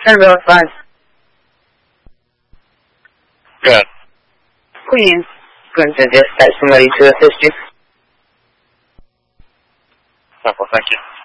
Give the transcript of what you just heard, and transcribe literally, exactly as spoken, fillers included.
Sunrise five. Good. Queen. Going to dispatch somebody to assist you. Well, thank you.